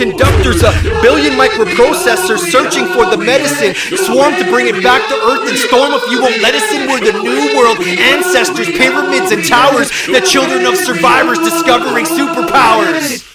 conductors, a billion microprocessors searching for the medicine, swarm to bring it back to Earth and storm if you won't let us in. We're the new world, ancestors, pyramids and towers, the children of survivors discovering superpowers.